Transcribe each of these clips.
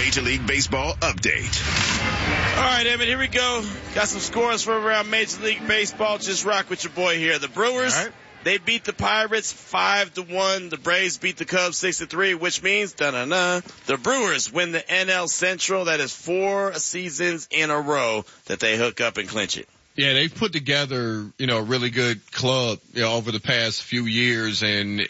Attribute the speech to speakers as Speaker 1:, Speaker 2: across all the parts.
Speaker 1: Major League Baseball update.
Speaker 2: All right, Evan, here we go. Got some scores from around Major League Baseball. Just rock with your boy here. The Brewers, they beat the Pirates 5-1. The Braves beat the Cubs 6-3, which means, the Brewers win the NL Central. That is 4 seasons in a row that they hook up and clinch it.
Speaker 3: Yeah, they've put together, a really good club, over the past few years. And,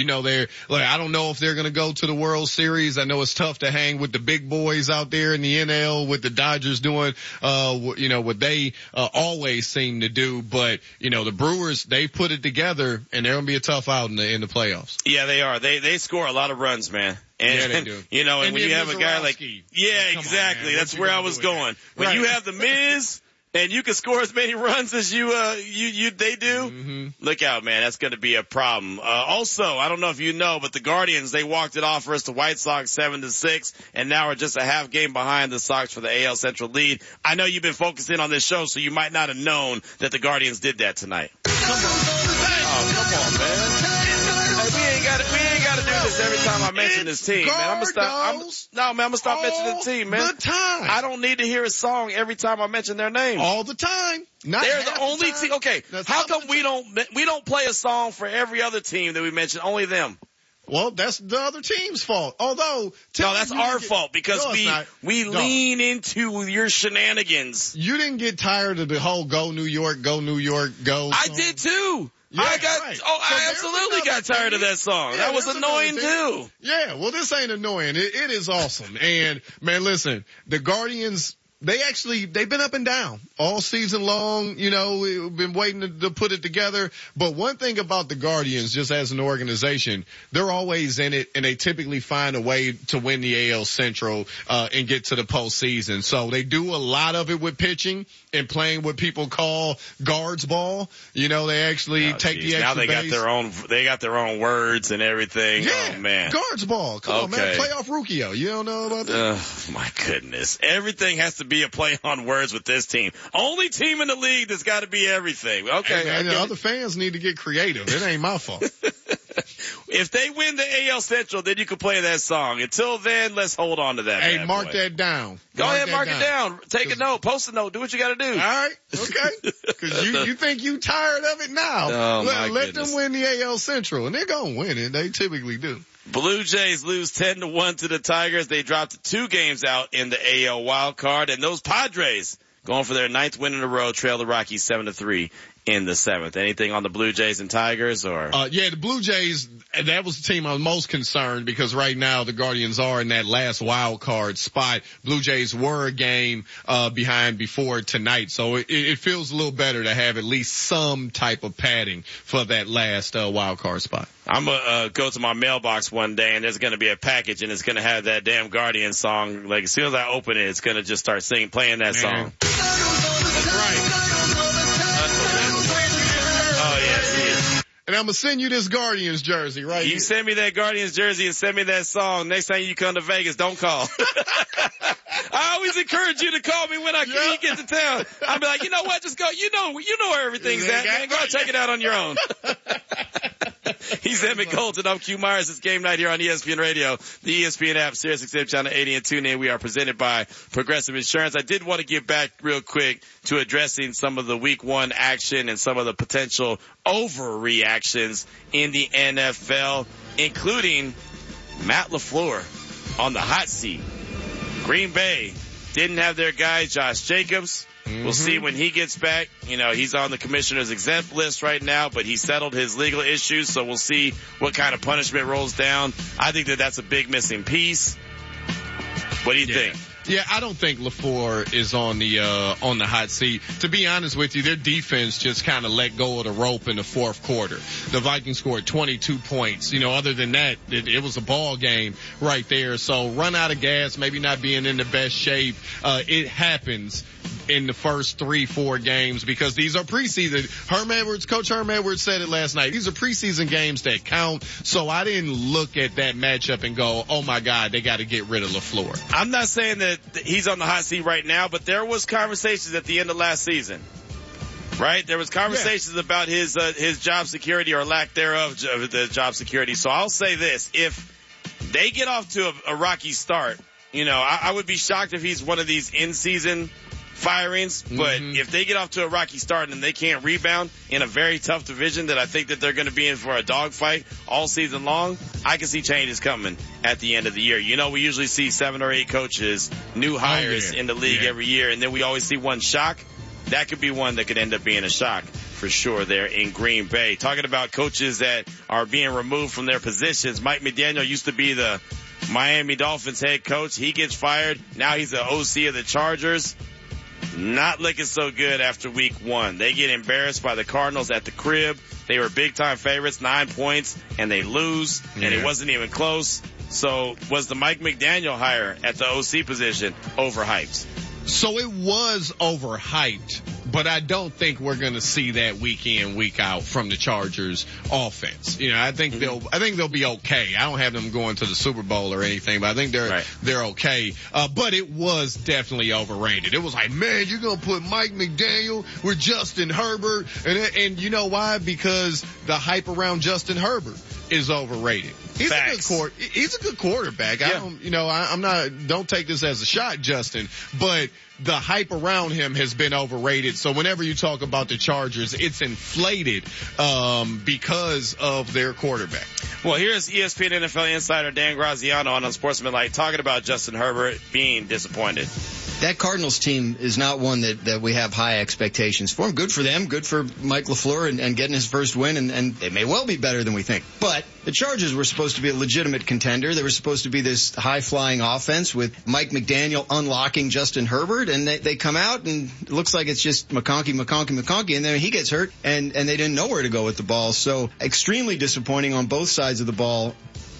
Speaker 3: I don't know if they're going to go to the World Series. I know it's tough to hang with the big boys out there in the NL with the Dodgers doing, what they, always seem to do. But, the Brewers, they put it together and they're going to be a tough out in the playoffs.
Speaker 2: Yeah, they are. They score a lot of runs, man. And,
Speaker 3: yeah, they do.
Speaker 2: And when you have a guy like, exactly. That's where I was going. When you have the Miz, and you can score as many runs as they do. Look out, man. That's going to be a problem. Also, I don't know if you know, but the Guardians, they walked it off versus the White Sox 7-6, and now are just a half game behind the Sox for the AL Central lead. I know you've been focusing on this show, so you might not have known that the Guardians did that tonight. Come on, man. We ain't got to do this every time I mention this team, man. I'm gonna stop mentioning the team, man.
Speaker 3: Good time.
Speaker 2: I don't need to hear a song every time I mention their name.
Speaker 3: All the time.
Speaker 2: They're the only team. Okay, how come we don't play a song for every other team that we mention? Only them.
Speaker 3: Well, that's the other team's fault. Although,
Speaker 2: no, that's our fault because we lean into your shenanigans.
Speaker 3: You didn't get tired of the whole "Go New York, Go New York, Go" song?
Speaker 2: I did too.
Speaker 3: Yeah,
Speaker 2: I absolutely got tired of that song. That was annoying too.
Speaker 3: Yeah, well, this ain't annoying. It is awesome. And man, listen, the Guardians, they've been up and down all season long. We've been waiting to put it together. But one thing about the Guardians, just as an organization, they're always in it, and they typically find a way to win the AL Central, and get to the postseason. So they do a lot of it with pitching and playing what people call guards ball. They actually take the extra
Speaker 2: now they
Speaker 3: base.
Speaker 2: got their own words and everything.
Speaker 3: Yeah,
Speaker 2: oh man.
Speaker 3: Guards ball. Come on, man. Playoff Rukio. You don't know about that?
Speaker 2: Oh my goodness. Everything has to be a play on words with this team. Only team in the league that's got to be everything. Okay.
Speaker 3: And the other fans need to get creative. It ain't my fault.
Speaker 2: If they win the AL Central, then you can play that song. Until then, let's hold on to that.
Speaker 3: Hey, mark that down.
Speaker 2: Go ahead, mark it down. Take a note, post a note, do what you got to do.
Speaker 3: All right, okay. Because you think you tired of it now.
Speaker 2: Oh,
Speaker 3: let them win the AL Central, and they're gonna win it. They typically do.
Speaker 2: Blue Jays lose 10-1 to the Tigers. They dropped 2 games out in the AL wild card, and those Padres going for their 9th win in a row, trail the Rockies 7-3 in the 7th. Anything on the Blue Jays and Tigers or?
Speaker 3: Yeah, the Blue Jays, that was the team I was most concerned because right now the Guardians are in that last wild card spot. Blue Jays were a game, behind before tonight. So it feels a little better to have at least some type of padding for that last, wild card spot.
Speaker 2: I'm gonna go to my mailbox one day and there's gonna be a package and it's gonna have that damn Guardian song. Like as soon as I open it, it's gonna just start playing that song.
Speaker 3: That's right. And I'm going to send you this Guardians jersey right here.
Speaker 2: You send me that Guardians jersey and send me that song. Next time you come to Vegas, don't call. I always encourage you to call me when you get to town. I'll be like, you know what? Just go. You know where everything's at, man. Go and check it out on your own. He's Emmett Colton. I'm Q Myers. It's game night here on ESPN Radio, the ESPN app, SiriusXM Channel 80 and TuneIn. We are presented by Progressive Insurance. I did want to get back real quick to addressing some of the week 1 action and some of the potential overreactions in the NFL, including Matt LaFleur on the hot seat. Green Bay didn't have their guy, Josh Jacobs. We'll see when he gets back. He's on the commissioner's exempt list right now, but he settled his legal issues, so we'll see what kind of punishment rolls down. I think that's a big missing piece. What do you think?
Speaker 3: Yeah, I don't think LaFleur is on the hot seat. To be honest with you, their defense just kind of let go of the rope in the fourth quarter. The Vikings scored 22 points. Other than that, it was a ball game right there. So run out of gas, maybe not being in the best shape. It happens in the first 3-4 games because these are preseason. Coach Herm Edwards said it last night. These are preseason games that count. So I didn't look at that matchup and go, oh my God, they got to get rid of LaFleur.
Speaker 2: I'm not saying that he's on the hot seat right now, but there was conversations at the end of last season. Right? There was conversations about his job security or lack thereof of the job security. So I'll say this. If they get off to a rocky start I would be shocked if he's one of these in-season firings, but if they get off to a rocky start and they can't rebound in a very tough division that I think that they're going to be in for a dogfight all season long, I can see changes coming at the end of the year. We usually see 7 or 8 coaches, new hires in the league every year, and then we always see one shock. That could be one that could end up being a shock for sure there in Green Bay. Talking about coaches that are being removed from their positions, Mike McDaniel used to be the Miami Dolphins head coach. He gets fired. Now he's the OC of the Chargers. Not looking so good after week 1. They get embarrassed by the Cardinals at the crib. They were big-time favorites, 9 points, and they lose, and it wasn't even close. So was the Mike McDaniel hire at the OC position overhyped?
Speaker 3: So it was overhyped, but I don't think we're going to see that week in, week out from the Chargers offense. I think they'll be okay. I don't have them going to the Super Bowl or anything, but I think they're okay. But it was definitely overrated. It was like, man, you're going to put Mike McDaniel with Justin Herbert. And you know why? Because the hype around Justin Herbert is overrated. He's a good quarterback. Yeah. Don't take this as a shot, Justin, but the hype around him has been overrated. So whenever you talk about the Chargers, it's inflated, because of their quarterback.
Speaker 2: Well, here's ESPN NFL insider Dan Graziano on Unsportsmanlike talking about Justin Herbert being disappointed.
Speaker 4: That Cardinals team is not one that we have high expectations for. Good for them. Good for Mike LaFleur and getting his first win, and they may well be better than we think. But the Chargers were supposed to be a legitimate contender. They were supposed to be this high-flying offense with Mike McDaniel unlocking Justin Herbert, and they come out, and it looks like it's just McConkey, and then he gets hurt, and they didn't know where to go with the ball. So extremely disappointing on both sides of the ball.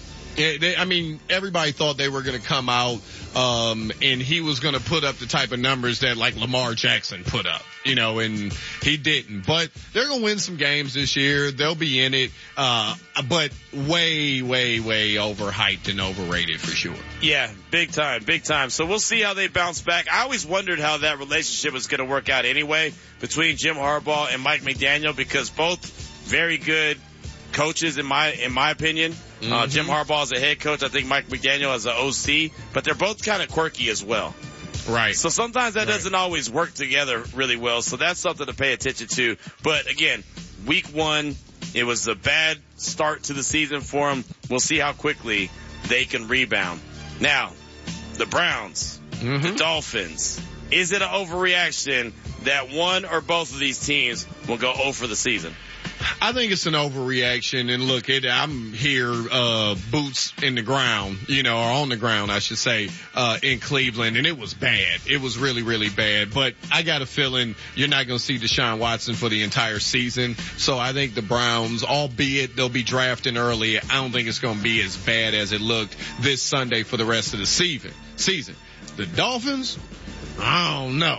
Speaker 3: Everybody thought they were going to come out, and he was going to put up the type of numbers that like Lamar Jackson put up, and he didn't. But they're going to win some games this year. They'll be in it, but way, way, way overhyped and overrated for sure.
Speaker 2: Yeah, big time. So we'll see how they bounce back. I always wondered how that relationship was going to work out anyway between Jim Harbaugh and Mike McDaniel, because both very good coaches in my opinion. Jim Harbaugh is a head coach. I think Mike McDaniel is an OC, but they're both kind of quirky as well.
Speaker 3: Right.
Speaker 2: So sometimes that doesn't always work together really well. So that's something to pay attention to. But again, week 1, it was a bad start to the season for them. We'll see how quickly they can rebound. Now, the Browns, the Dolphins. Is it an overreaction that one or both of these teams will go 0 for the season?
Speaker 3: I think it's an overreaction, and look, I'm here, boots in the ground, or on the ground, I should say, in Cleveland, and it was bad. It was really, really bad, but I got a feeling you're not going to see Deshaun Watson for the entire season, so I think the Browns, albeit they'll be drafting early, I don't think it's going to be as bad as it looked this Sunday for the rest of the season. The Dolphins, I don't know.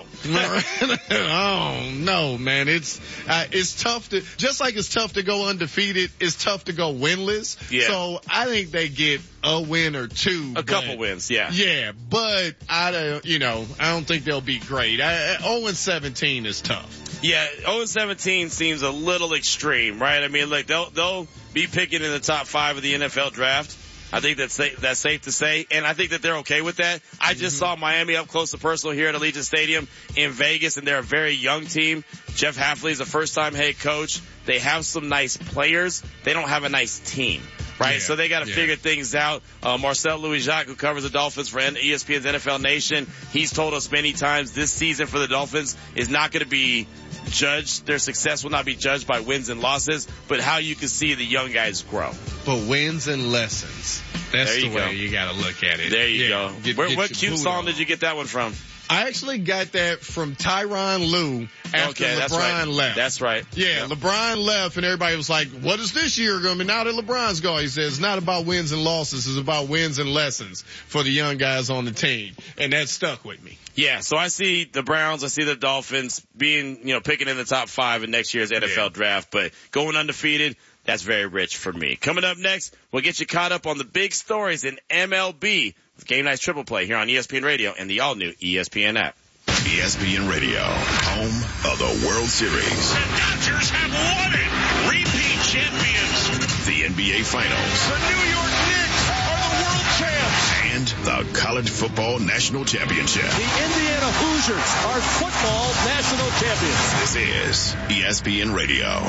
Speaker 3: I don't know, man. It's tough to, just like it's tough to go undefeated, it's tough to go winless. Yeah. So I think they get a win or two.
Speaker 2: A couple wins, yeah.
Speaker 3: Yeah, but I don't think they'll be great. 0-17 is tough.
Speaker 2: Yeah, 0-17 seems a little extreme, right? They'll be picking in the top 5 of the NFL draft. I think that's safe to say, and I think that they're okay with that. I just saw Miami up close and personal here at Allegiant Stadium in Vegas, and they're a very young team. Jeff Hafley is a first-time head coach. They have some nice players. They don't have a nice team, right? So they got to figure things out. Marcel Louis-Jacques, who covers the Dolphins for ESPN's NFL Nation, he's told us many times this season for the Dolphins is not going to be judged. Their success will not be judged by wins and losses, but how you can see the young guys grow.
Speaker 3: But wins and lessons. That's the way you got to look at it.
Speaker 2: There you go. What cute song did you get that one from?
Speaker 3: I actually got that from Tyronn Lue after LeBron left.
Speaker 2: That's right.
Speaker 3: Yeah, LeBron left, and everybody was like, what is this year going to be now that LeBron's gone? He says, it's not about wins and losses. It's about wins and lessons for the young guys on the team. And that stuck with me.
Speaker 2: Yeah, so I see the Browns, I see the Dolphins being, picking in the top 5 in next year's NFL draft, but going undefeated, that's very rich for me. Coming up next, we'll get you caught up on the big stories in MLB with Game Night's Triple Play here on ESPN Radio and the all-new ESPN app.
Speaker 1: ESPN Radio, home of the World Series.
Speaker 5: The Dodgers have won it. Repeat champions.
Speaker 1: The NBA Finals.
Speaker 5: The New York Knicks are the world champs.
Speaker 1: And the College Football National Championship.
Speaker 6: The Indiana Hoosiers are football national champions.
Speaker 1: This is ESPN Radio.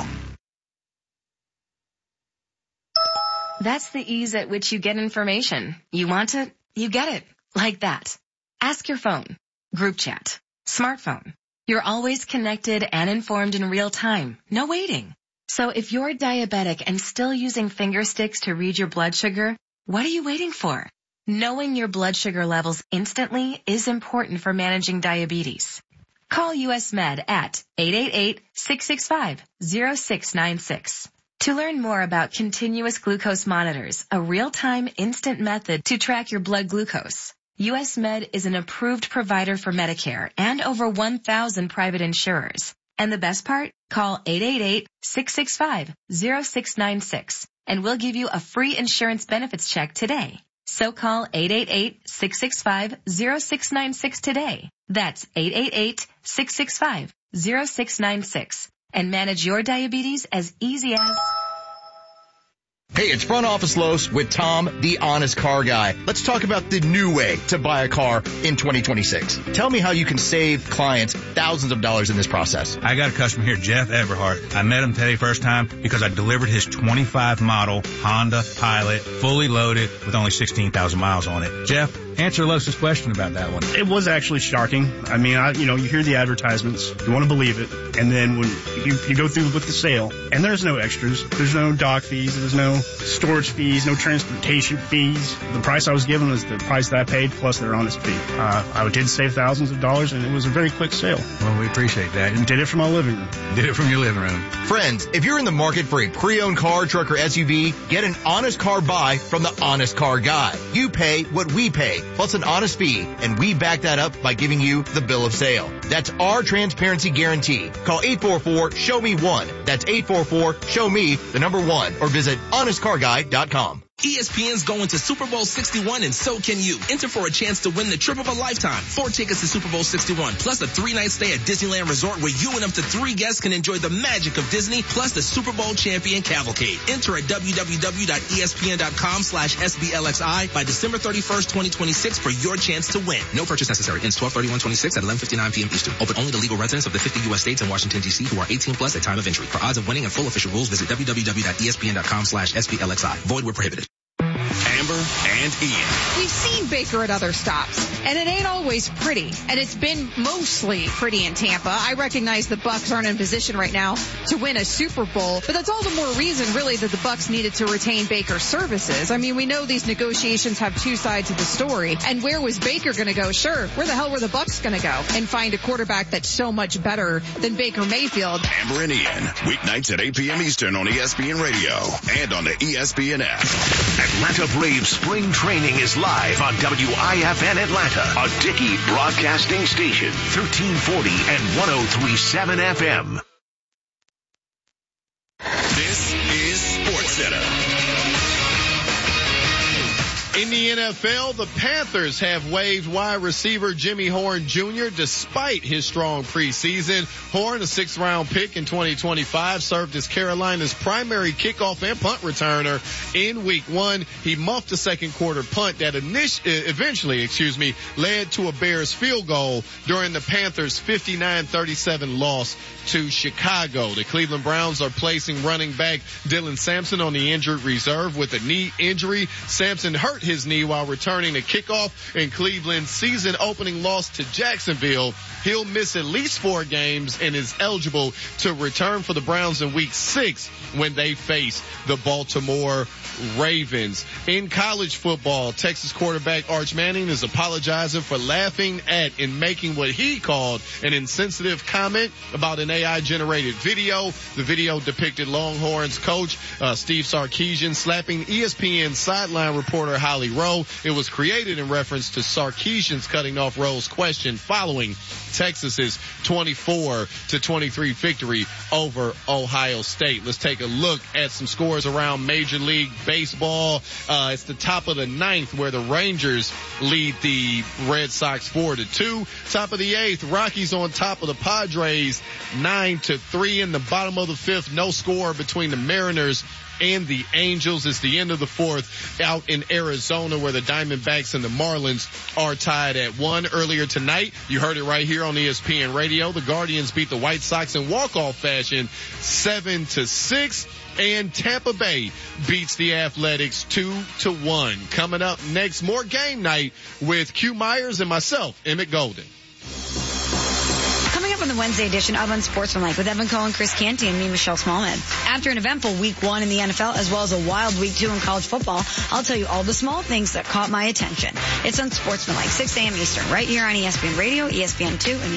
Speaker 7: That's the ease at which you get information. You want it, you get it. Like that. Ask your phone. Group chat. Smartphone. You're always connected and informed in real time. No waiting. So if you're diabetic and still using finger sticks to read your blood sugar, what are you waiting for? Knowing your blood sugar levels instantly is important for managing diabetes. Call US Med at 888-665-0696. To learn more about continuous glucose monitors, a real-time instant method to track your blood glucose, US Med is an approved provider for Medicare and over 1,000 private insurers. And the best part? Call 888-665-0696 and we'll give you a free insurance benefits check today. So call 888-665-0696 today. That's 888-665-0696 and manage your diabetes as easy as...
Speaker 8: Hey, it's Front Office Los with Tom, the honest car guy. Let's talk about the new way to buy a car in 2026. Tell me how you can save clients thousands of dollars in this process.
Speaker 9: I got a customer here, Jeff Everhart. I met him today first time because I delivered his 25 model Honda Pilot, fully loaded with only 16,000 miles on it. Jeff, answer Los's question about that one.
Speaker 10: It was actually shocking. I mean, you hear the advertisements, you want to believe it, and then when you go through with the sale, and there's no extras, there's no dock fees, there's no storage fees, no transportation fees. The price I was given was the price that I paid plus their honest fee. I did save thousands of dollars, and it was a very quick sale.
Speaker 9: Well, we appreciate that.
Speaker 10: And did it from my living room.
Speaker 9: Did it from your living room.
Speaker 8: Friends, if you're in the market for a pre-owned car, truck, or SUV, get an honest car buy from the Honest Car Guy. You pay what we pay, plus an honest fee, and we back that up by giving you the bill of sale. That's our transparency guarantee. Call 844-SHOW-ME-1. That's 844-SHOW-ME, the number 1, or visit honestcarguy.com.
Speaker 11: ESPN's going to Super Bowl 61 and so can you. Enter for a chance to win the trip of a lifetime. 4 tickets to Super Bowl 61 plus a 3-night stay at Disneyland Resort where you and up to 3 guests can enjoy the magic of Disney plus the Super Bowl champion cavalcade. Enter at www.espn.com/SBLXI by December 31st, 2026 for your chance to win. No purchase necessary. Ends 12/31/26 at 11:59 p.m. Eastern. Open only to legal residents of the 50 U.S. states and Washington, D.C. who are 18 plus at time of entry. For odds of winning and full official rules, visit www.espn.com/SBLXI. Void where prohibited.
Speaker 1: Amber and Ian.
Speaker 12: We've seen Baker at other stops, and it ain't always pretty, and it's been mostly pretty in Tampa. I recognize the Bucs aren't in position right now to win a Super Bowl, but that's all the more reason, really, that the Bucs needed to retain Baker's services. I mean, we know these negotiations have two sides of the story, and where was Baker going to go? Sure, where the hell were the Bucs going to go and find a quarterback that's so much better than Baker Mayfield?
Speaker 1: Amber and Ian, weeknights at 8 p.m. Eastern on ESPN Radio and on the ESPN app.
Speaker 5: Atlanta Braves spring training is live on WIFN Atlanta, a Dickey broadcasting station, 1340 and 103.7 FM.
Speaker 1: This is SportsCenter.
Speaker 3: In the NFL, the Panthers have waived wide receiver Jimmy Horn Jr. despite his strong preseason. Horn, a 6th-round pick in 2025, served as Carolina's primary kickoff and punt returner in Week 1. He muffed a second-quarter punt that eventually led to a Bears field goal during the Panthers' 59-37 loss to Chicago. The Cleveland Browns are placing running back Dylan Sampson on the injured reserve with a knee injury. Sampson hurt his knee while returning to kickoff in Cleveland's season-opening loss to Jacksonville. He'll miss at least 4 games and is eligible to return for the Browns in Week 6 when they face the Baltimore Ravens. In college football, Texas quarterback Arch Manning is apologizing for laughing at and making what he called an insensitive comment about an AI-generated video. The video depicted Longhorns coach Steve Sarkisian slapping ESPN sideline reporter Holly Rowe. It was created in reference to Sarkisian's cutting off Rowe's question following Texas's 24-23 victory over Ohio State. Let's take a look at some scores around Major League Baseball. It's the top of the 9th where the Rangers lead the Red Sox 4-2. Top of the 8th, Rockies on top of the Padres 9-3. In the bottom of the 5th, no score between the Mariners and the Angels. It's the end of the fourth out in Arizona where the Diamondbacks and the Marlins are tied at 1. Earlier tonight, you heard it right here on ESPN Radio. The Guardians beat the White Sox in walk-off fashion 7-6. And Tampa Bay beats the Athletics 2-1. Coming up next, more game night with Q Myers and myself, Emmett Golden.
Speaker 13: Coming up on the Wednesday edition of Unsportsmanlike with Evan Cohen, Chris Canty, and me, Michelle Smallman. After an eventful week 1 in the NFL, as well as a wild week 2 in college football, I'll tell you all the small things that caught my attention. It's Unsportsmanlike, 6 a.m. Eastern, right here on ESPN Radio, ESPN2, and